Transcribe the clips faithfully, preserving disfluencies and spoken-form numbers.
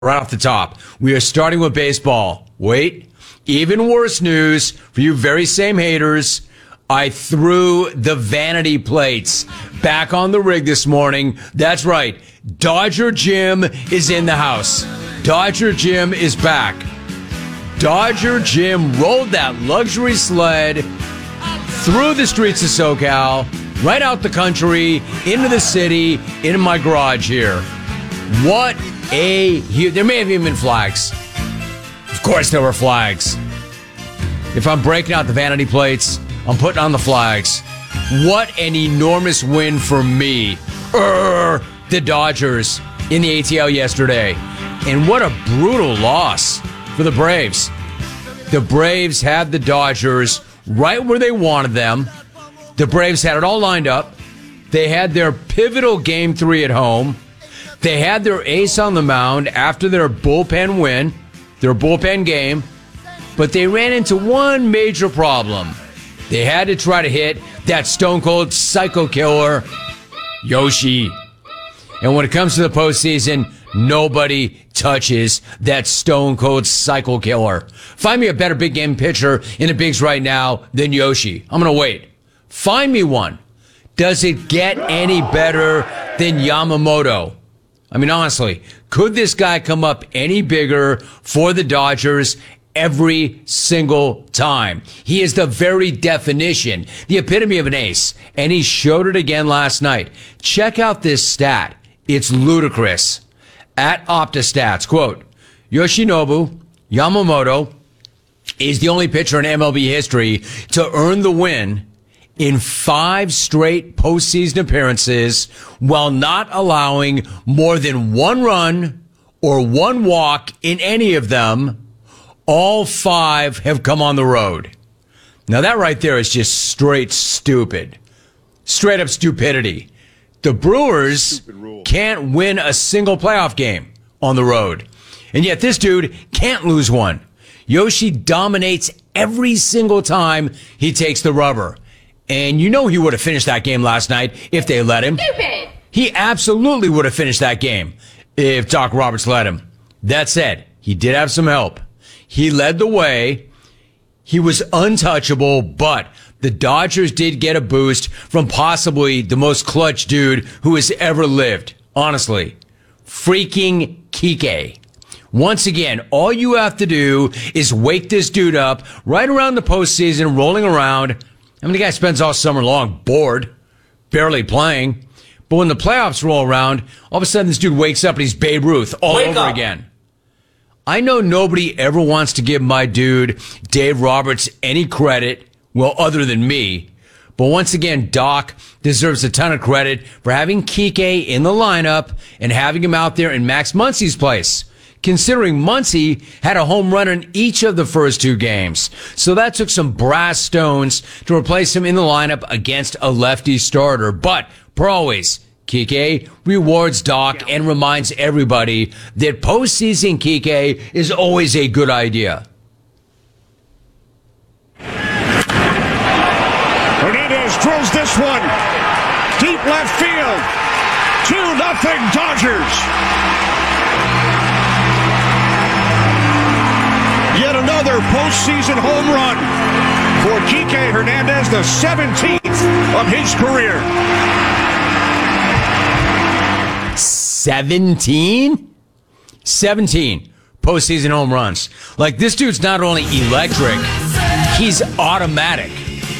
Right off the top, we are starting with baseball. Wait, even worse news for you very same haters. I threw the vanity plates back on the rig this morning. That's right. Dodger Jim is in the house. Dodger Jim is back. Dodger Jim rolled that luxury sled through the streets of SoCal, right out the country, into the city, into my garage here. What a... There may have even been flags. Of course there were flags. If I'm breaking out the vanity plates, I'm putting on the flags. What an enormous win for me. Urgh, the Dodgers in the A T L yesterday. And what a brutal loss for the Braves. The Braves had the Dodgers right where they wanted them. The Braves had it all lined up. They had their pivotal game three at home. They had their ace on the mound after their bullpen win, their bullpen game, but they ran into one major problem. They had to try to hit that stone-cold psycho killer, Yoshi. And when it comes to the postseason, nobody touches that stone-cold psycho killer. Find me a better big-game pitcher in the bigs right now than Yoshi. I'm going to wait. Find me one. Does it get any better than Yamamoto? I mean, honestly, could this guy come up any bigger for the Dodgers every single time? He is the very definition, the epitome of an ace, and he showed it again last night. Check out this stat. It's ludicrous. At OptaStats, quote, Yoshinobu Yamamoto is the only pitcher in M L B history to earn the win in five straight postseason appearances while not allowing more than one run or one walk in any of them. All five have come on the road. Now that right there is just straight stupid. Straight up stupidity. The Brewers can't win a single playoff game on the road. And yet this dude can't lose one. Yoshi dominates every single time he takes the rubber. And you know he would have finished that game last night if they let him. Stupid. He absolutely would have finished that game if Doc Roberts let him. That said, he did have some help. He led the way. He was untouchable, but the Dodgers did get a boost from possibly the most clutch dude who has ever lived. Honestly, freaking Kike. Once again, all you have to do is wake this dude up right around the postseason, rolling around. I mean, the guy spends all summer long bored, barely playing. But when the playoffs roll around, all of a sudden this dude wakes up and he's Babe Ruth all Wake over up. again. I know nobody ever wants to give my dude, Dave Roberts, any credit, well, other than me. But once again, Doc deserves a ton of credit for having Kike in the lineup and having him out there in Max Muncy's place, considering Muncy had a home run in each of the first two games. So that took some brass stones to replace him in the lineup against a lefty starter. But, per always, Kike rewards Doc and reminds everybody that postseason Kike is always a good idea. Hernandez drills this one. Deep left field. two nothing Dodgers. Yet another postseason home run for Kike Hernandez, the seventeenth of his career. seventeen? seventeen postseason home runs. Like, this dude's not only electric, he's automatic.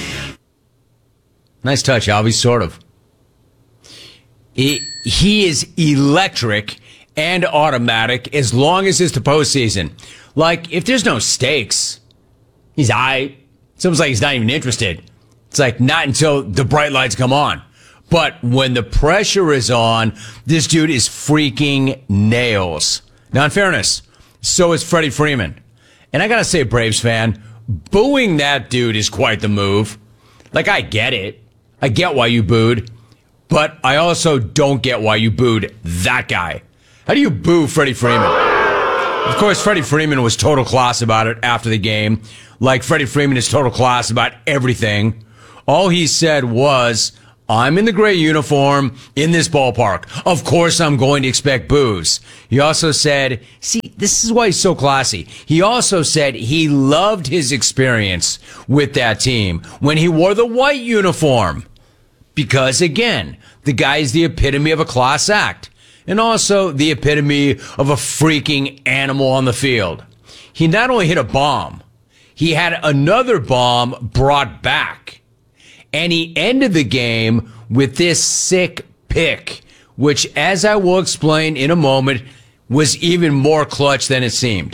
Nice touch, Alvy, sort of. He, he is electric and automatic as long as it's the postseason. Like, if there's no stakes, he's aight. It's almost like he's not even interested. It's like, not until the bright lights come on. But when the pressure is on, this dude is freaking nails. Now, in fairness, so is Freddie Freeman. And I gotta say, Braves fan, booing that dude is quite the move. Like, I get it. I get why you booed. But I also don't get why you booed that guy. How do you boo Freddie Freeman? Of course, Freddie Freeman was total class about it after the game. Like, Freddie Freeman is total class about everything. All he said was, I'm in the gray uniform in this ballpark. Of course, I'm going to expect boos. He also said, see, this is why he's so classy. He also said he loved his experience with that team when he wore the white uniform. Because, again, the guy is the epitome of a class act. And also the epitome of a freaking animal on the field. He not only hit a bomb, he had another bomb brought back. And he ended the game with this sick pick, which, as I will explain in a moment, was even more clutch than it seemed.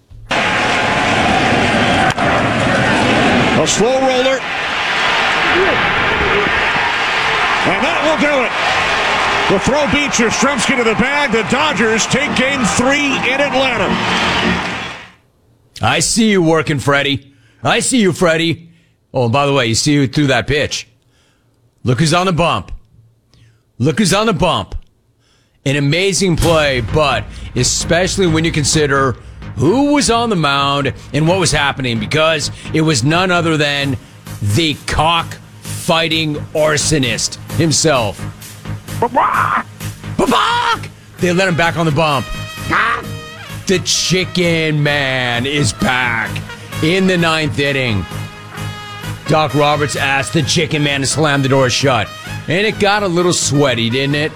A slow roller. And that will do it. The throw beats Yastrzemski to the bag. The Dodgers take game three in Atlanta. I see you working, Freddie. I see you, Freddie. Oh, and by the way, you see who threw that pitch. Look who's on the bump. Look who's on the bump. An amazing play, but especially when you consider who was on the mound and what was happening, because it was none other than the cock-fighting arsonist himself. Babak! They let him back on the bump. The Chicken Man is back in the ninth inning. Doc Roberts asked the Chicken Man to slam the door shut. And it got a little sweaty, didn't it?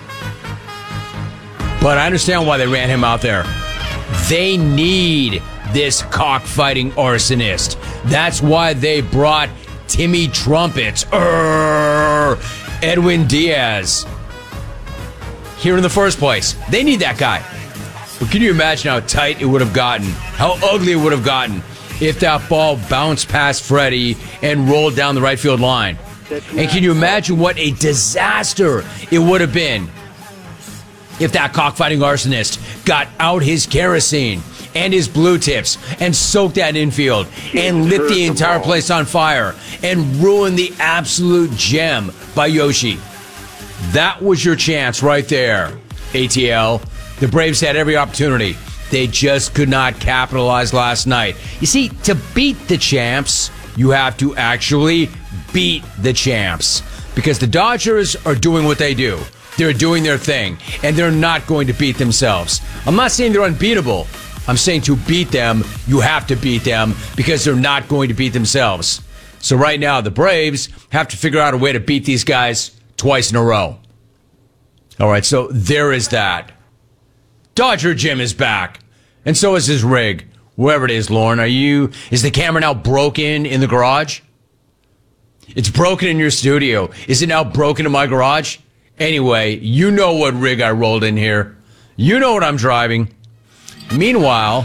But I understand why they ran him out there. They need this cockfighting arsonist. That's why they brought Timmy Trumpets, Urgh, Edwin Diaz here in the first place. They need that guy. But can you imagine how tight it would have gotten? How ugly it would have gotten if that ball bounced past Freddie and rolled down the right field line? And can you imagine what a disaster it would have been if that cockfighting arsonist got out his kerosene and his blue tips and soaked that infield and lit the entire place on fire and ruined the absolute gem by Yoshi? That was your chance right there, A T L. The Braves had every opportunity. They just could not capitalize last night. You see, to beat the champs, you have to actually beat the champs. Because the Dodgers are doing what they do. They're doing their thing. And they're not going to beat themselves. I'm not saying they're unbeatable. I'm saying to beat them, you have to beat them because they're not going to beat themselves. So right now, the Braves have to figure out a way to beat these guys twice in a row. All right, so there is that. Dodger Jim is back. And so is his rig. Wherever it is, Lauren, are you... Is the camera now broken in the garage? It's broken in your studio. Is it now broken in my garage? Anyway, you know what rig I rolled in here. You know what I'm driving. Meanwhile,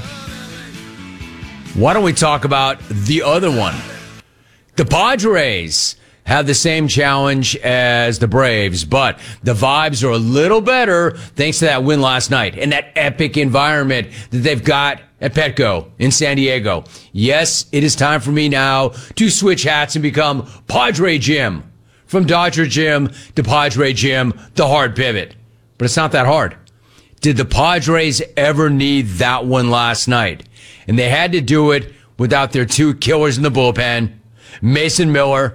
why don't we talk about the other one? The Padres have the same challenge as the Braves, but the vibes are a little better thanks to that win last night and that epic environment that they've got at Petco in San Diego. Yes, it is time for me now to switch hats and become Padre Jim. From Dodger Jim to Padre Jim, the hard pivot. But it's not that hard. Did the Padres ever need that one last night? And they had to do it without their two killers in the bullpen, Mason Miller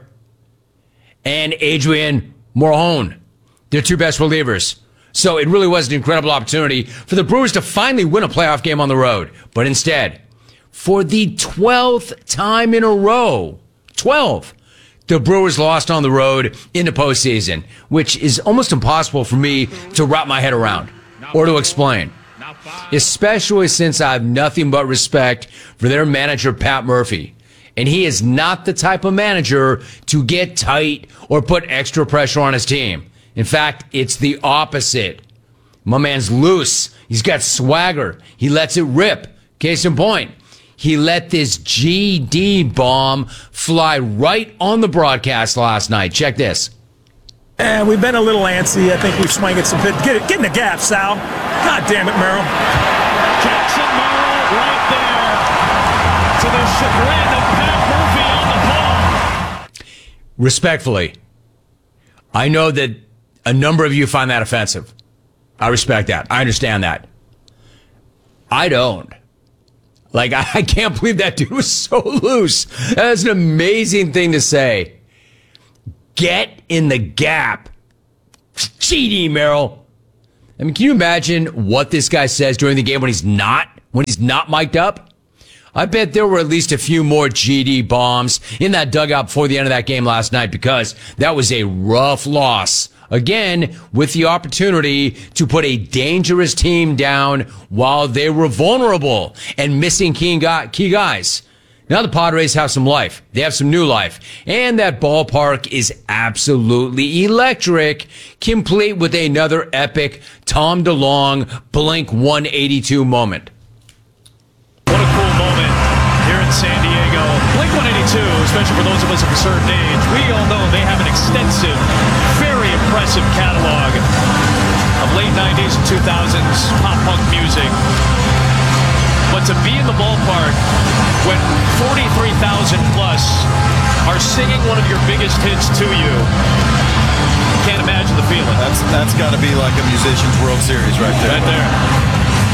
and Adrian Morejon, their two best relievers. So it really was an incredible opportunity for the Brewers to finally win a playoff game on the road. But instead, for the twelfth time in a row, twelve, the Brewers lost on the road in the postseason, which is almost impossible for me to wrap my head around or to explain. Especially since I have nothing but respect for their manager, Pat Murphy. And he is not the type of manager to get tight or put extra pressure on his team. In fact, it's the opposite. My man's loose. He's got swagger. He lets it rip. Case in point, he let this G D bomb fly right on the broadcast last night. Check this. And we've been a little antsy. I think we've swung at some pit. Get, it, get in the gap, Sal. God damn it, Merrill. Jackson Merrill right there to the chagrin of Pat Murphy on the ball. Respectfully, I know that a number of you find that offensive. I respect that. I understand that. I don't. Like, I, I can't believe that dude was so loose. That's an amazing thing to say. Get in the gap. G D, Merrill. I mean, can you imagine what this guy says during the game when he's not, when he's not mic'd up? I bet there were at least a few more G D bombs in that dugout before the end of that game last night, because that was a rough loss. Again, with the opportunity to put a dangerous team down while they were vulnerable and missing key guys. Now the Padres have some life. They have some new life. And that ballpark is absolutely electric, complete with another epic Tom DeLonge Blink one eighty-two moment. What a cool moment here in San Diego. Blink one eighty-two, especially for those of us of a certain age, we all know they have an extensive, very impressive catalog of late nineties and two thousands pop-punk music. But to be in the ballpark when forty-three thousand plus are singing one of your biggest hits to you, can't imagine the feeling. That's that's got to be like a musician's World Series right there. Right there.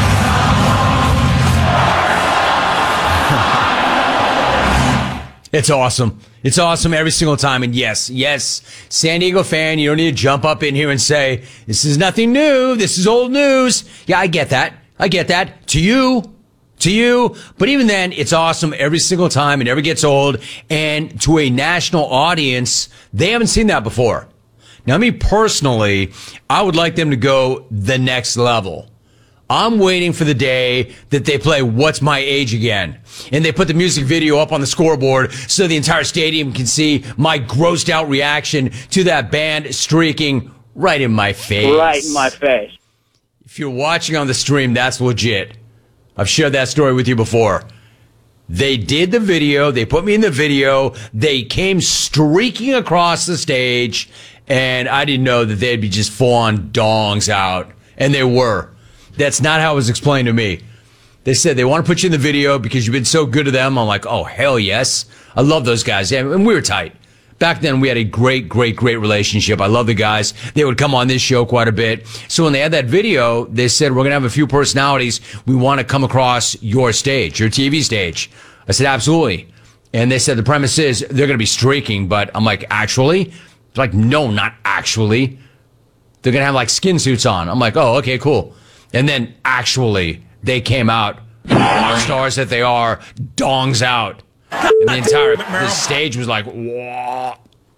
It's awesome. It's awesome every single time. And yes, yes, San Diego fan, you don't need to jump up in here and say, this is nothing new. This is old news. Yeah, I get that. I get that. To you. To you. But even then, it's awesome every single time. It never gets old. And to a national audience, they haven't seen that before. Now, me personally, I would like them to go the next level. I'm waiting for the day that they play What's My Age again. And they put the music video up on the scoreboard so the entire stadium can see my grossed out reaction to that band streaking right in my face. Right in my face. If you're watching on the stream, that's legit. I've shared that story with you before. They did the video. They put me in the video. They came streaking across the stage, and I didn't know that they'd be just full-on dongs out. And they were. That's not how it was explained to me. They said they want to put you in the video because you've been so good to them. I'm like, oh, hell yes. I love those guys. And we were tight. Back then, we had a great, great, great relationship. I love the guys. They would come on this show quite a bit. So when they had that video, they said, we're going to have a few personalities. We want to come across your stage, your T V stage. I said, absolutely. And they said the premise is they're going to be streaking. But I'm like, actually? They're like, no, not actually. They're going to have like skin suits on. I'm like, oh, okay, cool. And then, actually, they came out, rock stars that they are, dongs out. And the entire the stage was like, whoa.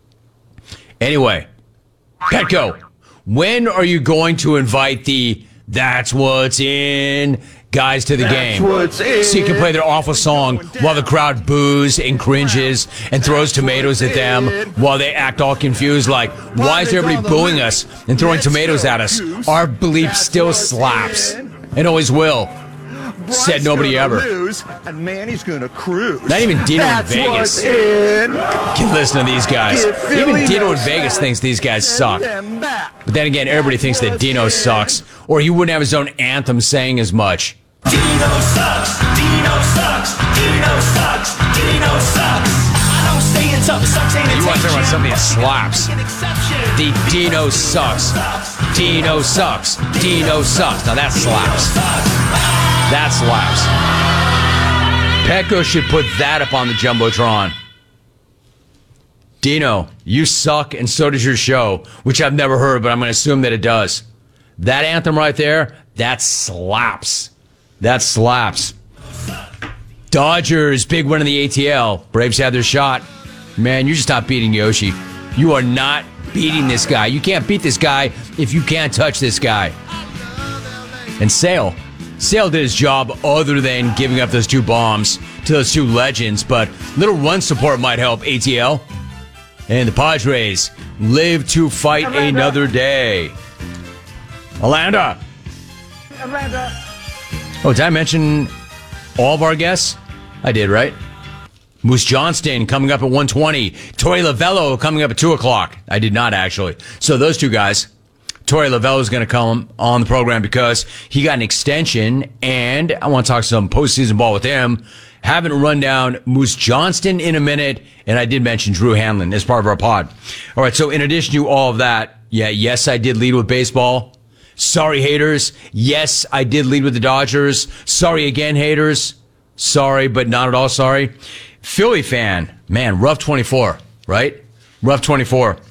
Anyway, Petco, when are you going to invite the That's What's In guys to the game? So you can play their awful song while the crowd boos and cringes and throws tomatoes at them while they act all confused like, why is everybody booing us and throwing tomatoes at us? Our belief still slaps and always will. Said nobody ever. And Manny's gonna cruise. Not even Dino in Vegas can listen to these guys. Even Dino in Vegas thinks these guys suck. But then again, everybody thinks that Dino sucks, or he wouldn't have his own anthem saying as much. Dino sucks, Dino sucks, Dino sucks, Dino sucks. I don't stay in tough, sucks ain't You want to talk about something that slaps. The Dino sucks. Dino sucks. Dino sucks. Now that slaps. That slaps. Petco should put that up on the Jumbotron. Dino, you suck, and so does your show, which I've never heard, but I'm going to assume that it does. That anthem right there, that slaps. That slaps. Dodgers, big win in the A T L. Braves had their shot. Man, you're just not beating Yoshi. You are not beating this guy. You can't beat this guy if you can't touch this guy. And Sale. Sale did his job other than giving up those two bombs to those two legends, but little run support might help A T L. And the Padres live to fight Atlanta. Another day. Atlanta. Atlanta. Oh, did I mention all of our guests? I did, right? Moose Johnston coming up at one twenty. Torey Lovello coming up at two o'clock. I did not, actually. So those two guys. Torey Lovello is going to come on the program because he got an extension, and I want to talk some postseason ball with him. Haven't run down Moose Johnston in a minute, and I did mention Drew Hanlon as part of our pod. All right, so in addition to all of that, yeah, yes, I did lead with baseball. Sorry, haters. Yes, I did lead with the Dodgers. Sorry again, haters. Sorry, but not at all sorry. Philly fan, man, rough twenty-four, right? Rough twenty-four.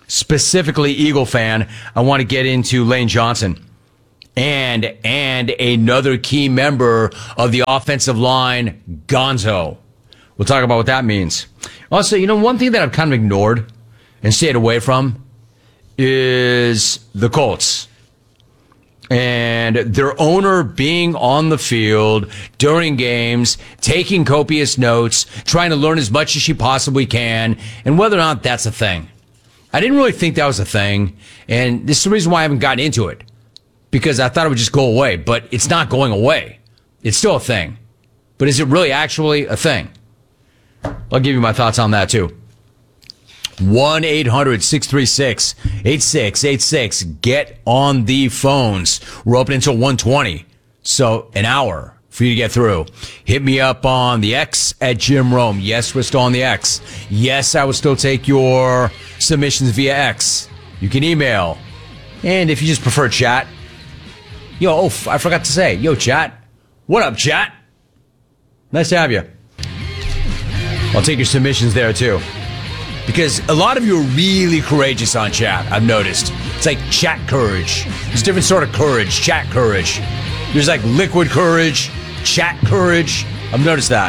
specifically Eagle fan, I want to get into Lane Johnson and and another key member of the offensive line, Gonzo. We'll talk about what that means. Also, you know, one thing that I've kind of ignored and stayed away from is the Colts and their owner being on the field during games, taking copious notes, trying to learn as much as she possibly can, and whether or not that's a thing. I didn't really think that was a thing, and this is the reason why I haven't gotten into it, because I thought it would just go away, but it's not going away. It's still a thing. But is it really actually a thing? I'll give you my thoughts on that, too. one eight hundred six three six eight six eight six. Get on the phones. We're open until one twenty, so an hour for you to get through. Hit me up on the X at Jim Rome. Yes, we're still on the X. Yes, I will still take your submissions via X. You can email. And if you just prefer chat, yo, oh, I forgot to say, yo, chat. What up, chat? Nice to have you. I'll take your submissions there, too. Because a lot of you are really courageous on chat, I've noticed. It's like chat courage. There's a different sort of courage, chat courage. There's like liquid courage, chat courage. I've noticed that.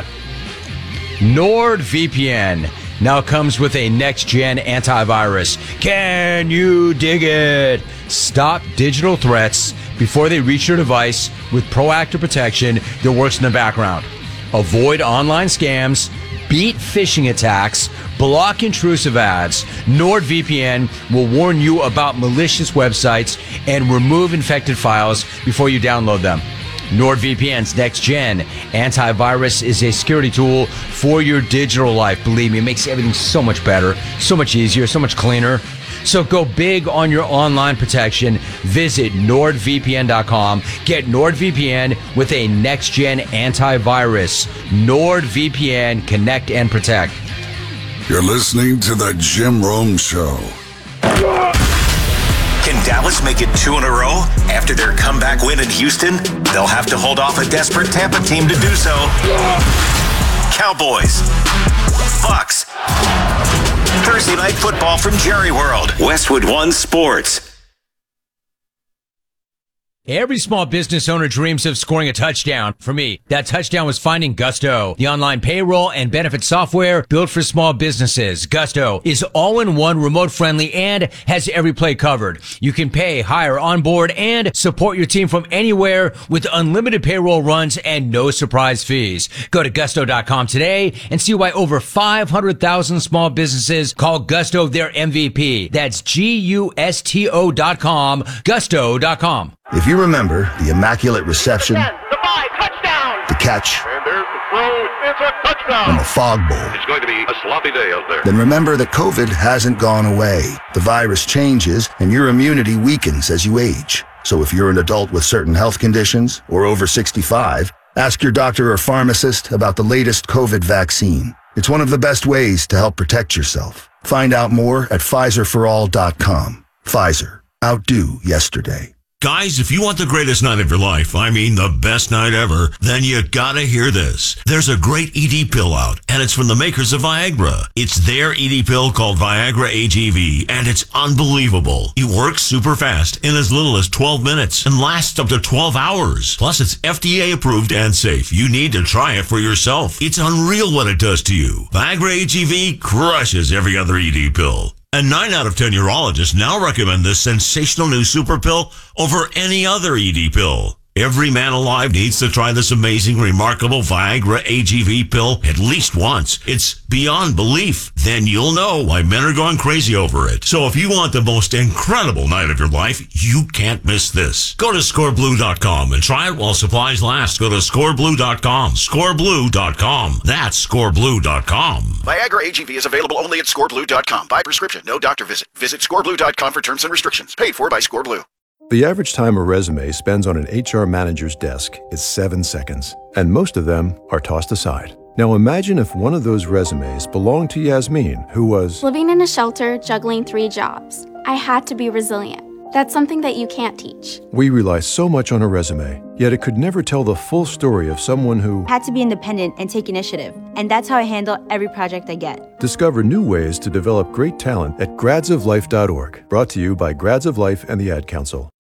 NordVPN now comes with a next-gen antivirus. Can you dig it? Stop digital threats before they reach your device with proactive protection that works in the background. Avoid online scams, beat phishing attacks, block intrusive ads. NordVPN will warn you about malicious websites and remove infected files before you download them. NordVPN's next-gen antivirus is a security tool for your digital life. Believe me, it makes everything so much better, so much easier, so much cleaner. So go big on your online protection. Visit Nord V P N dot com. Get NordVPN with a next-gen antivirus. NordVPN, connect and protect. You're listening to the Jim Rome Show. Can Dallas make it two in a row after their comeback win in Houston? They'll have to hold off a desperate Tampa team to do so. Cowboys. Bucks. Thursday Night Football from Jerry World. Westwood One Sports. Every small business owner dreams of scoring a touchdown. For me, that touchdown was finding Gusto, the online payroll and benefit software built for small businesses. Gusto is all-in-one, remote-friendly, and has every play covered. You can pay, hire, onboard, and support your team from anywhere with unlimited payroll runs and no surprise fees. Go to gusto dot com today and see why over five hundred thousand small businesses call Gusto their M V P. That's G U S T O dot com, gusto dot com. If you remember the immaculate reception, The five, touchdown! the catch, And there's the throw. It's a touchdown. and the fog bowl, It's going to be a sloppy day out there. then remember that COVID hasn't gone away. The virus changes and your immunity weakens as you age. So if you're an adult with certain health conditions or over sixty-five, ask your doctor or pharmacist about the latest COVID vaccine. It's one of the best ways to help protect yourself. Find out more at Pfizer for all dot com. Pfizer. Outdo yesterday. Guys, if you want the greatest night of your life, I mean the best night ever, then you gotta hear this. There's a great E D pill out, and it's from the makers of Viagra. It's their E D pill called Viagra A G V, and it's unbelievable. It works super fast in as little as twelve minutes and lasts up to twelve hours. Plus, it's F D A approved and safe. You need to try it for yourself. It's unreal what it does to you. Viagra A G V crushes every other E D pill. And nine out of ten urologists now recommend this sensational new super pill over any other E D pill. Every man alive needs to try this amazing, remarkable Viagra A G V pill at least once. It's beyond belief. Then you'll know why men are going crazy over it. So if you want the most incredible night of your life, you can't miss this. Go to score blue dot com and try it while supplies last. Go to score blue dot com. score blue dot com. That's score blue dot com. Viagra A G V is available only at score blue dot com. By prescription, no doctor visit. Visit score blue dot com for terms and restrictions. Paid for by ScoreBlue. The average time a resume spends on an H R manager's desk is seven seconds, and most of them are tossed aside. Now imagine if one of those resumes belonged to Yasmin, who was living in a shelter, juggling three jobs. I had to be resilient. That's something that you can't teach. We rely so much on a resume, yet it could never tell the full story of someone who had to be independent and take initiative. And that's how I handle every project I get. Discover new ways to develop great talent at grads of life dot org. Brought to you by Grads of Life and the Ad Council.